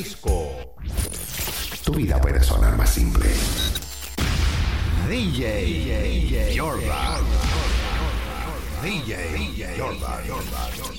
Tu vida puede sonar más simple. DJ Jordan. DJ Jordan.